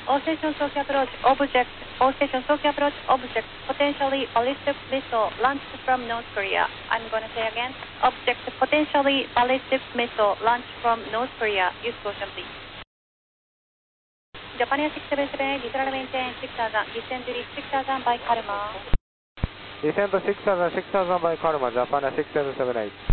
All stations Tokyo approach object. All stations Tokyo approach object. Potentially ballistic missile launched from North Korea. I'm going to say again. Object potentially ballistic missile launched from North Korea. Use caution please. Japan Air 677, descend maintain 6000. Descend to reach 6000 by Kalma. Descend to 6000 by Kalma, Japan Air 6778.